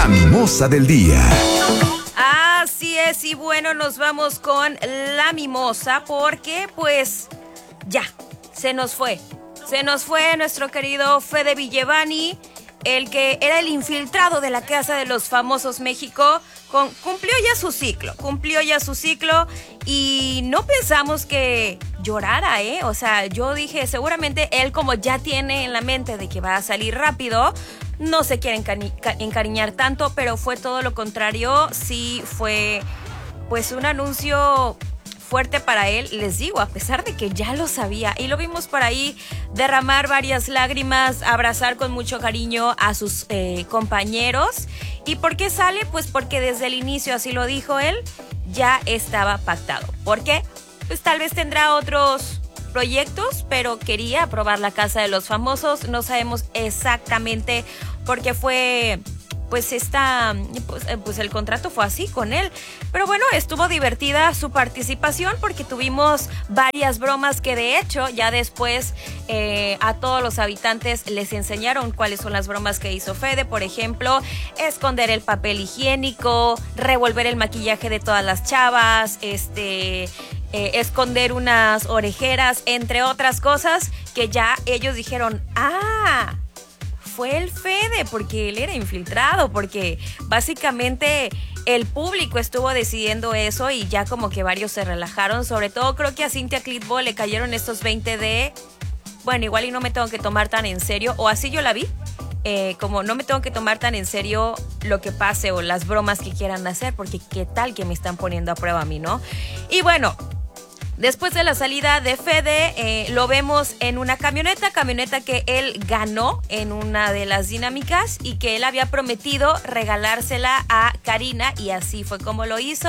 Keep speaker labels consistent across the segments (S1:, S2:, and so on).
S1: La mimosa del día.
S2: Así es, y bueno, nos vamos con la mimosa porque pues ya, se nos fue nuestro querido Fede Villevani, el que era el infiltrado de la Casa de los Famosos México. Cumplió ya su ciclo y no pensamos que llorara, o sea, yo dije, seguramente él, como ya tiene en la mente de que va a salir rápido, no se quiere encariñar tanto, pero fue todo lo contrario. Sí fue pues un anuncio fuerte para él, les digo, a pesar de que ya lo sabía, y lo vimos por ahí derramar varias lágrimas, abrazar con mucho cariño a sus compañeros. ¿Y por qué sale? Pues porque desde el inicio, así lo dijo él, ya estaba pactado. ¿Por qué? Pues tal vez tendrá otros proyectos, pero quería probar la Casa de los Famosos. No sabemos exactamente por qué fue pues el contrato fue así con él. Pero bueno, estuvo divertida su participación porque tuvimos varias bromas que de hecho ya después a todos los habitantes les enseñaron cuáles son las bromas que hizo Fede. Por ejemplo, esconder el papel higiénico, revolver el maquillaje de todas las chavas, esconder unas orejeras, entre otras cosas que ya ellos dijeron, fue el Fede, porque él era infiltrado, porque básicamente el público estuvo decidiendo eso y ya como que varios se relajaron. Sobre todo creo que a Cynthia Clitbo le cayeron estos 20 de, bueno, igual y no me tengo que tomar tan en serio, o así yo la vi, como no me tengo que tomar tan en serio lo que pase o las bromas que quieran hacer, porque qué tal que me están poniendo a prueba a mí, ¿no? Y bueno, después de la salida de Fede, lo vemos en una camioneta que él ganó en una de las dinámicas y que él había prometido regalársela a Karina, y así fue como lo hizo.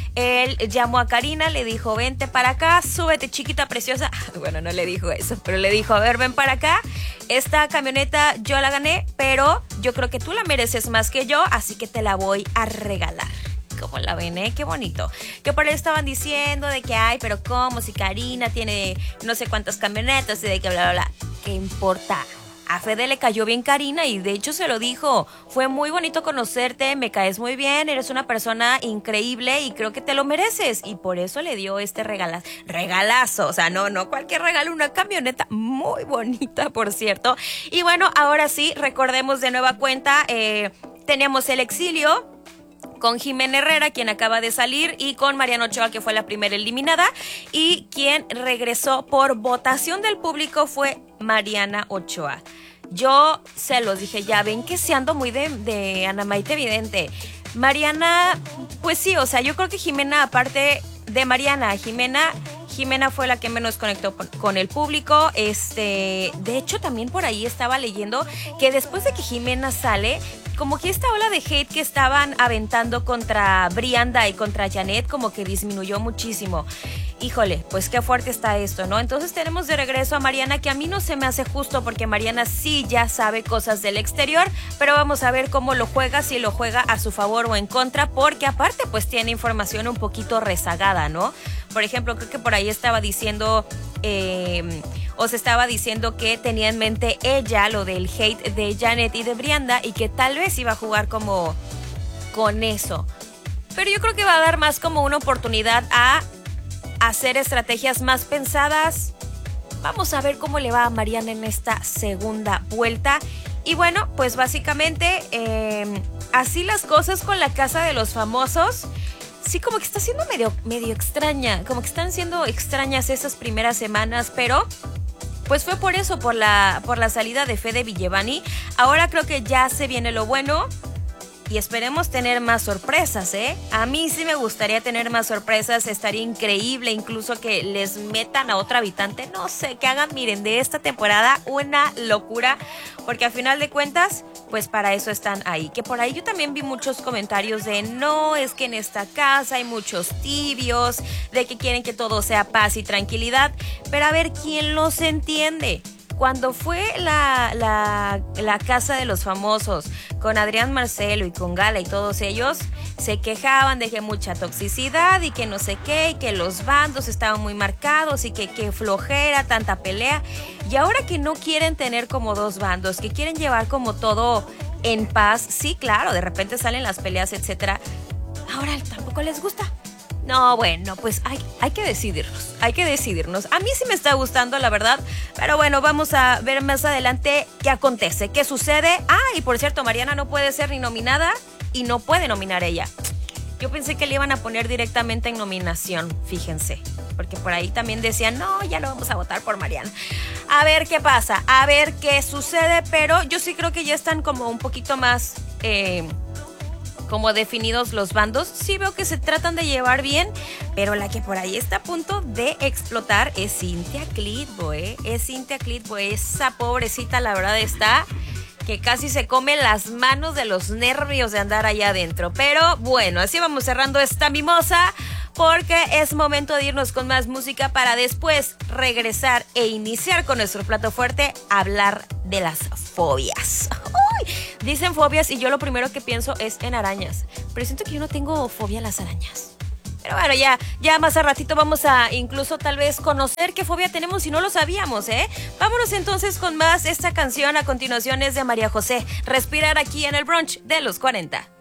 S2: Él llamó a Karina, le dijo, vente para acá, súbete chiquita preciosa. Bueno, no le dijo eso, pero le dijo, a ver, ven para acá. Esta camioneta yo la gané, pero yo creo que tú la mereces más que yo, así que te la voy a regalar. Como la ven, qué bonito. Que por ahí estaban diciendo de que, pero ¿cómo? Si Karina tiene no sé cuántas camionetas y de que bla, bla, bla. ¿Qué importa? A Fede le cayó bien Karina y de hecho se lo dijo. Fue muy bonito conocerte, me caes muy bien, eres una persona increíble y creo que te lo mereces. Y por eso le dio este regalazo. O sea, no cualquier regalo, una camioneta muy bonita, por cierto. Y bueno, ahora sí, recordemos de nueva cuenta, teníamos el exilio con Jimena Herrera, quien acaba de salir, y con Mariana Ochoa, que fue la primera eliminada, y quien regresó por votación del público fue Mariana Ochoa. Yo se los dije, ya ven que se ando muy de Ana Maite Vidente. Mariana, pues sí, o sea, yo creo que Jimena, aparte de Mariana, Jimena fue la que menos conectó con el público. De hecho, también por ahí estaba leyendo que después de que Jimena sale, como que esta ola de hate que estaban aventando contra Brianda y contra Janet como que disminuyó muchísimo. Híjole, pues qué fuerte está esto, ¿no? Entonces tenemos de regreso a Mariana, que a mí no se me hace justo porque Mariana sí ya sabe cosas del exterior, pero vamos a ver cómo lo juega, si lo juega a su favor o en contra, porque aparte pues tiene información un poquito rezagada, ¿no? Por ejemplo, creo que por ahí estaba diciendo, se estaba diciendo que tenía en mente ella lo del hate de Janet y de Brianda y que tal vez iba a jugar como con eso. Pero yo creo que va a dar más como una oportunidad a hacer estrategias más pensadas. Vamos a ver cómo le va a Mariana en esta segunda vuelta. Y bueno, pues básicamente así las cosas con la Casa de los Famosos. Sí, como que está siendo medio extraña, como que están siendo extrañas esas primeras semanas, pero pues fue por eso, por la salida de Fede Villevani. Ahora creo que ya se viene lo bueno y esperemos tener más sorpresas, ¿eh? A mí sí me gustaría tener más sorpresas, estaría increíble incluso que les metan a otra habitante, no sé, que hagan, miren, de esta temporada una locura, porque a final de cuentas, pues para eso están ahí. Que por ahí yo también vi muchos comentarios de, no, es que en esta casa hay muchos tibios, de que quieren que todo sea paz y tranquilidad, pero a ver, ¿quién los entiende? Cuando fue la Casa de los Famosos con Adrián Marcelo y con Gala y todos ellos, se quejaban de que mucha toxicidad y que no sé qué, y que los bandos estaban muy marcados y que flojera, tanta pelea. Y ahora que no quieren tener como dos bandos, que quieren llevar como todo en paz. Sí, claro, de repente salen las peleas, etcétera. Ahora tampoco les gusta. No, bueno, pues hay que decidirnos, hay que decidirnos. A mí sí me está gustando, la verdad, pero bueno, vamos a ver más adelante qué acontece, qué sucede. Y por cierto, Mariana no puede ser ni nominada y no puede nominar ella. Yo pensé que le iban a poner directamente en nominación, fíjense, porque por ahí también decían, no, ya no vamos a votar por Mariana. A ver qué pasa, a ver qué sucede, pero yo sí creo que ya están como un poquito más... como definidos los bandos. Sí veo que se tratan de llevar bien, pero la que por ahí está a punto de explotar es Cynthia Clitbo, Es Cynthia Clitbo, esa pobrecita la verdad está que casi se come las manos de los nervios de andar allá adentro. Pero bueno, así vamos cerrando esta mimosa, porque es momento de irnos con más música para después regresar e iniciar con nuestro plato fuerte, hablar de las fobias. Dicen fobias y yo lo primero que pienso es en arañas, pero siento que yo no tengo fobia a las arañas. Pero bueno, ya más a ratito vamos a incluso tal vez conocer qué fobia tenemos si no lo sabíamos, Vámonos entonces con más. Esta canción a continuación es de María José. Respirar aquí en el brunch de los 40.